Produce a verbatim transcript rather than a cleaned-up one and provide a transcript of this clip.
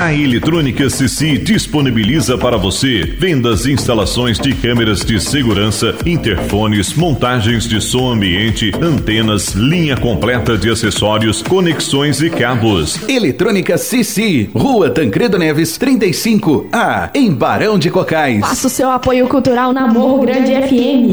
A Eletrônica C C disponibiliza para você vendas e instalações de câmeras de segurança, interfones, montagens de som ambiente, antenas, linha completa de acessórios, conexões e cabos. Eletrônica C C, Rua Tancredo Neves, trinta e cinco A, em Barão de Cocais. Faça o seu apoio cultural na Morro Grande F M.